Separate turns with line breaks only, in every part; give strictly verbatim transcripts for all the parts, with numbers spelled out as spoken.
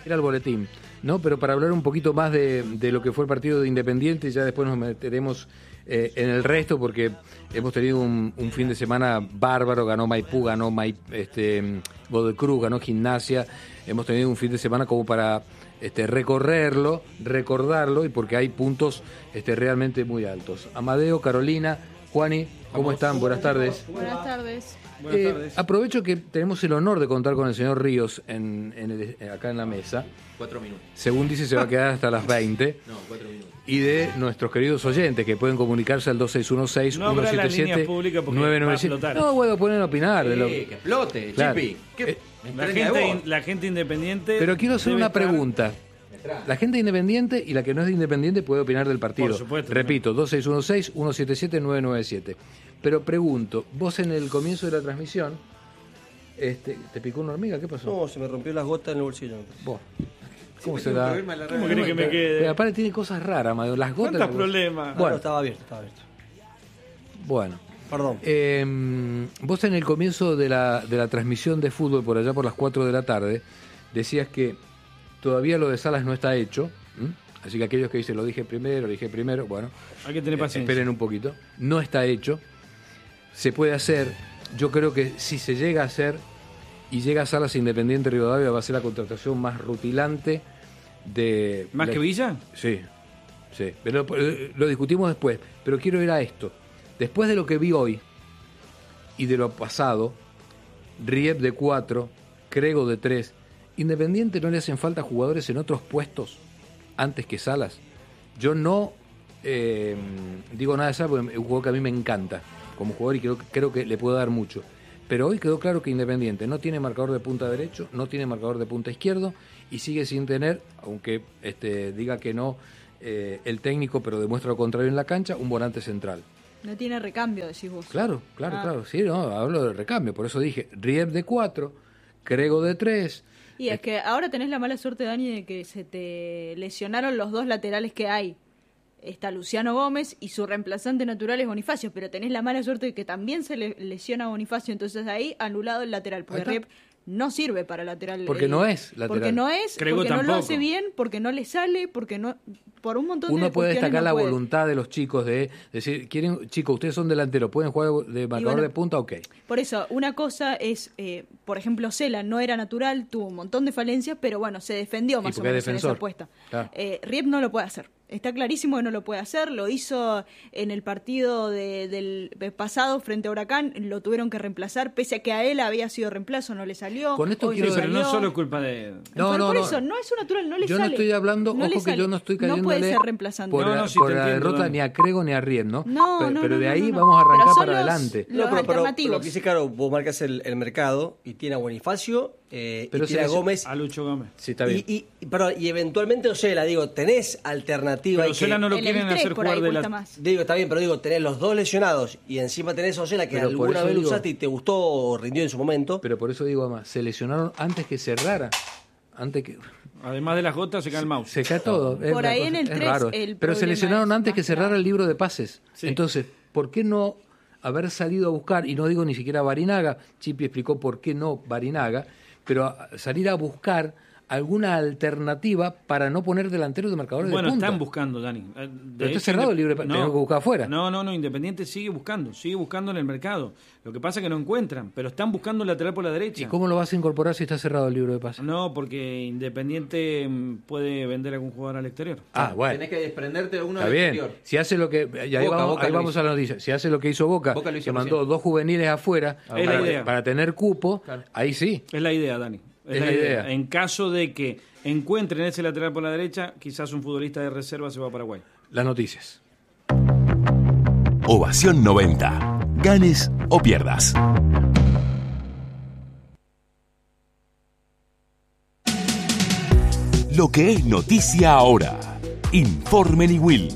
ir al boletín, ¿no? Pero para hablar un poquito más de, de lo que fue el partido de Independiente, ya después nos meteremos eh, en el resto, porque hemos tenido un, un fin de semana bárbaro. Ganó Maipú, ganó Mai, este, Godoy Cruz, ganó Gimnasia. Hemos tenido un fin de semana como para este, recorrerlo, recordarlo, y porque hay puntos este, realmente muy altos. Amadeo, Carolina, Juani, ¿cómo están? Buenas tardes.
Buenas tardes.
Buenas tardes. Eh, aprovecho que tenemos el honor de contar con el señor Ríos en, en el, acá en la mesa.
Cuatro minutos.
Según dice, se va a quedar hasta las veinte.
No, cuatro minutos.
Y de nuestros queridos oyentes que pueden comunicarse al dos seis uno seis, uno siete siete, nueve nueve siete. No, bueno, pueden opinar.
Sí,
de lo...
que explote,
claro.
Chipi. ¿Qué?
Eh,
la, gente, la gente independiente.
Pero quiero hacer una
estar...
pregunta. La gente independiente y la que no es independiente puede opinar del partido.
Por supuesto.
Repito, dos seis uno seis, uno siete siete, nueve nueve siete. Pero pregunto, vos en el comienzo de la transmisión, este, ¿te picó una hormiga? ¿Qué pasó?
No, se me rompió las gotas en el bolsillo.
Vos. ¿Cómo
Sí,
se da?
¿Cómo querés que me quede?
Pero aparte tiene cosas raras, Amadeo. Las gotas.
¿Cuántos problemas?
Bueno, estaba abierto, estaba abierto.
Bueno.
Perdón.
Eh, vos en el comienzo de la, de la transmisión de fútbol, por allá por las cuatro de la tarde, decías que todavía lo de Salas no está hecho. ¿m? Así que aquellos que dicen lo dije primero, lo dije primero, bueno.
Hay que tener paciencia.
Eh, esperen un poquito. No está hecho. Se puede hacer. Yo creo que si se llega a hacer y llega a Salas Independiente Rivadavia, va a ser la contratación más rutilante de...
¿Más
la...
que Villa?
Sí, sí. Pero eh, lo discutimos después. Pero quiero ir a esto. Después de lo que vi hoy y de lo pasado, Riep de cuatro, Crego de tres, Independiente no le hacen falta jugadores en otros puestos antes que Salas. Yo no eh, digo nada de Salas porque es un jugador que a mí me encanta como jugador y creo, creo que le puedo dar mucho. Pero hoy quedó claro que Independiente no tiene marcador de punta derecho, no tiene marcador de punta izquierdo y sigue sin tener, aunque este, diga que no eh, el técnico, pero demuestra lo contrario en la cancha, un volante central.
No tiene recambio, decís vos.
Claro, claro,
ah.
claro. Sí, no, hablo de recambio. Por eso dije, Riep de cuatro, Crego de tres.
Y es que ahora tenés la mala suerte, Dani, de que se te lesionaron los dos laterales que hay. Está Luciano Gómez y su reemplazante natural es Bonifacio, pero tenés la mala suerte de que también se le lesiona a Bonifacio, entonces ahí anulado el lateral, porque Riep no sirve para lateral.
Porque eh, no es lateral.
Porque no es,
Crego
porque
tampoco.
no lo hace bien, porque no le sale, porque no... Por un montón
Uno
de
puede destacar
no
la
puede.
voluntad de los chicos de decir, quieren, chicos, ustedes son delanteros, pueden jugar de marcador
bueno,
de punta, ok.
Por eso, una cosa es, eh, por ejemplo, Cela no era natural, tuvo un montón de falencias, pero bueno, se defendió más o menos en esa apuesta.
Claro.
Eh, Riep no lo puede hacer. Está clarísimo que no lo puede hacer, lo hizo en el partido de, del pasado frente a Huracán, lo tuvieron que reemplazar, pese a que a él había sido reemplazo, no le salió.
Con esto
hoy
quiero
no
Pero
salió.
no solo es culpa de...
No,
por,
no,
por
no.
eso, no es un natural, no le
yo
sale.
no estoy hablando,
no
ojo que
sale.
yo no estoy
No puede
cayéndole
ser reemplazante.
por,
No,
la,
no, sí
por
te
la
entiendo,
derrota
Dani.
ni a Crego ni a Riep, ¿no?
No,
pero,
no,
pero
no,
de
no,
ahí
no.
vamos a arrancar
Pero son
para
los-
adelante.
los
No, pero, pero
alternativos.
lo que dice claro, vos marcas el, el mercado y tiene a Bonifacio eh,
Pero
y tiene a
se-
Gómez.
A Lucho Gómez.
Sí, está bien.
Y, y, perdón, y eventualmente Ocela, digo, tenés alternativa.
Pero
y que-
Ocela no lo
En
quieren
el tres
hacer
por
jugar
ahí
de
vuelta
la...
más.
Digo, está bien, pero digo, tenés los dos lesionados y encima tenés a Ocela que
Pero por
alguna
eso
vez lo
digo-
usaste y te gustó o rindió en su momento.
Pero por eso digo, además, se lesionaron antes que cerrara. Antes que...
Además de las gotas, se cae el mouse.
Se cae todo. es
Por
una
ahí
cosa-
en el
es
tres
raro.
el
Pero se
problema
lesionaron
es
antes
más
que cerrara
grave.
el libro de pases.
Sí.
Entonces, ¿por qué no haber salido a buscar, y no digo ni siquiera a Barinaga, Chipi explicó por qué no Barinaga, pero a- salir a buscar alguna alternativa para no poner delanteros de marcadores
Bueno,
de punta?
están buscando, Dani. Eh, de
Pero está
hecho,
cerrado
Inde-
el libre de pa- tenemos que buscar afuera.
No, no, no, Independiente sigue buscando, sigue buscando en el mercado. Lo que pasa es que no encuentran, pero están buscando el lateral por la derecha.
¿Y cómo lo vas a incorporar si está cerrado el libro de pases?
No, porque Independiente mm, puede vender a algún jugador al exterior.
Ah, bueno.
Tenés que desprenderte de uno
Está
del
bien.
exterior.
Si hace lo que. Y ahí
Boca,
vamos,
Boca
ahí
lo
vamos
hizo.
a la noticia. Si hace lo que hizo Boca,
Boca lo hizo
que mandó
recién.
dos juveniles afuera
Es la
para,
idea.
para tener cupo,
Claro.
ahí sí.
Es la idea, Dani. Es,
Es
la
la
idea.
idea.
En caso de que encuentren ese lateral por la derecha, quizás un futbolista de reserva se va a Paraguay.
Las noticias.
Ovación noventa. Ganes o pierdas. Lo que es noticia ahora. Informe Niwil.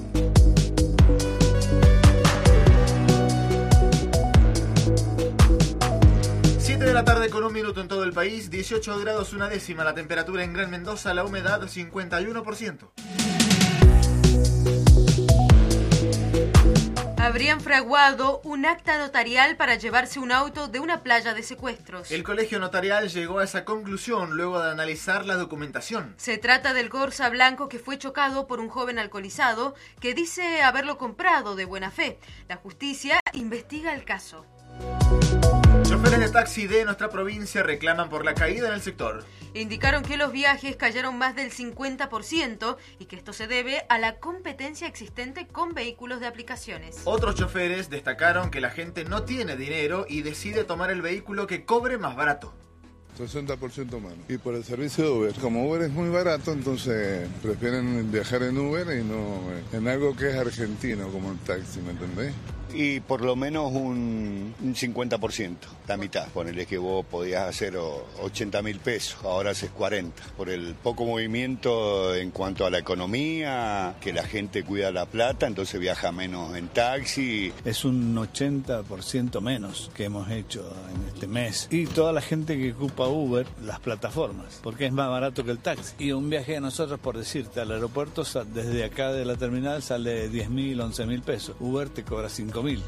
siete de la tarde con un minuto en todo el país, dieciocho grados una décima la temperatura en Gran Mendoza, la humedad cincuenta y uno por ciento.
Habrían fraguado un acta notarial para llevarse un auto de una playa de secuestros.
El colegio notarial llegó a esa conclusión luego de analizar la documentación.
Se trata del Corsa blanco que fue chocado por un joven alcoholizado que dice haberlo comprado de buena fe. La justicia investiga el caso.
Choferes de taxi de nuestra provincia reclaman por la caída en el sector.
Indicaron que los viajes cayeron más del cincuenta por ciento y que esto se debe a la competencia existente con vehículos de aplicaciones.
Otros choferes destacaron que la gente no tiene dinero y decide tomar el vehículo que cobre más barato.
sesenta por ciento menos. Y por el servicio de Uber. Como Uber es muy barato, entonces prefieren viajar en Uber y no en algo que es argentino, como el taxi, ¿me entendés?
Y por lo menos un, un cincuenta por ciento, la mitad. Ponele que vos podías hacer ochenta mil pesos, ahora haces cuarenta. Por el poco movimiento en cuanto a la economía, que la gente cuida la plata, entonces viaja menos en taxi.
Es un ochenta por ciento menos que hemos hecho en este mes. Y toda la gente que ocupa Uber, las plataformas, porque es más barato que el taxi. Y un viaje de nosotros, por decirte, al aeropuerto, desde acá de la terminal sale diez mil, once mil pesos. Uber te cobra cinco mil.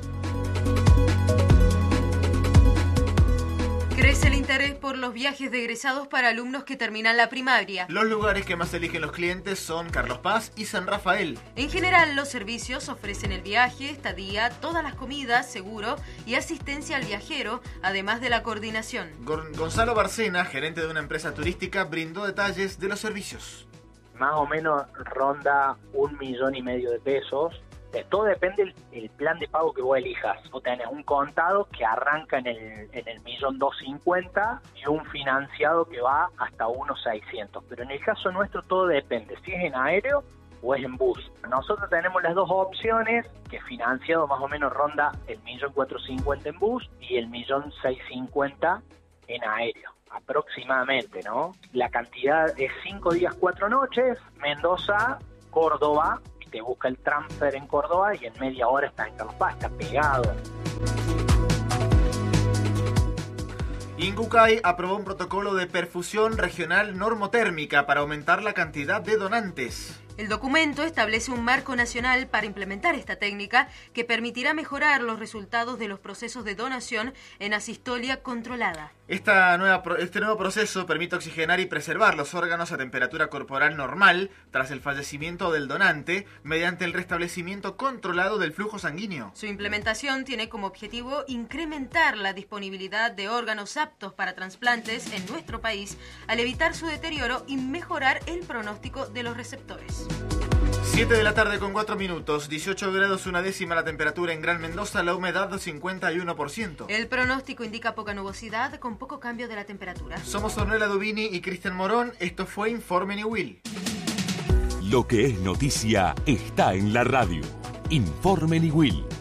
Crece el interés por los viajes de egresados para alumnos que terminan la primaria.
Los lugares que más eligen los clientes son Carlos Paz y San Rafael.
En general, los servicios ofrecen el viaje, estadía, todas las comidas, seguro y asistencia al viajero, además de la coordinación.
Gonzalo Barcena, gerente de una empresa turística, brindó detalles de los servicios.
Más o menos ronda un millón y medio de pesos. Todo depende del el plan de pago que vos elijas. Vos tenés un contado que arranca en el, en el millón doscientos cincuenta y un financiado que va hasta uno seiscientos. Pero en el caso nuestro todo depende, si es en aéreo o es en bus. Nosotros tenemos las dos opciones, que financiado más o menos ronda el millón cuatrocientos cincuenta en bus y el millón seiscientos cincuenta en aéreo. Aproximadamente, ¿no? La cantidad es cinco días, cuatro noches, Mendoza, Córdoba. Te busca el transfer en Córdoba y en media hora está en Carlos Paz, está pegado.
Incucay aprobó un protocolo de perfusión regional normotérmica para aumentar la cantidad de donantes.
El documento establece un marco nacional para implementar esta técnica que permitirá mejorar los resultados de los procesos de donación en asistolia controlada.
Esta nueva, este nuevo proceso permite oxigenar y preservar los órganos a temperatura corporal normal tras el fallecimiento del donante mediante el restablecimiento controlado del flujo sanguíneo.
Su implementación tiene como objetivo incrementar la disponibilidad de órganos aptos para trasplantes en nuestro país al evitar su deterioro y mejorar el pronóstico de los receptores.
siete de la tarde con cuatro minutos, dieciocho grados una décima la temperatura en Gran Mendoza, la humedad cincuenta y uno por ciento.
El pronóstico indica poca nubosidad con poco cambio de la temperatura.
Somos Ornella Dubini y Cristian Morón, esto fue Informe Niwil.
Lo que es noticia está en la radio. Informe Niwil.